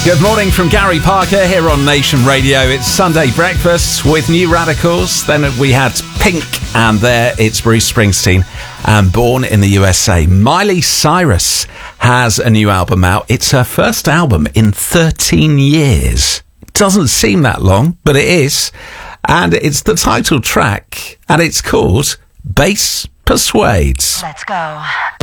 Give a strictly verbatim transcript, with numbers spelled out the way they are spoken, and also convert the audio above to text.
Good morning from Gary Parker here on Nation Radio. It's Sunday breakfast with New Radicals. Then we had Pink, and there it's Bruce Springsteen and Born in the U S A. Miley Cyrus has a new album out. It's her first album in thirteen years. It doesn't seem that long, but it is. And it's the title track, and it's called Bass Persuades. Let's go.